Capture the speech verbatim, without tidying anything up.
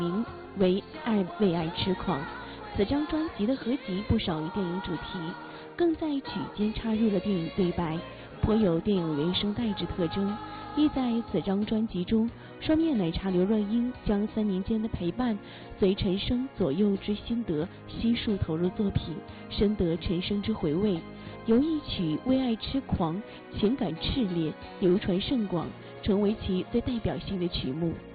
名为《爱为爱痴狂》。此张专辑的合集不少于电影主题，更在曲间插入了电影对白，颇有电影原声带之特征。亦在此张专辑中，双面奶茶刘若英将三年间的陪伴随陈升左右之心得悉数投入作品，深得陈升之回味。由一曲《为爱痴狂》情感炽烈，流传甚广，成为其最代表性的曲目。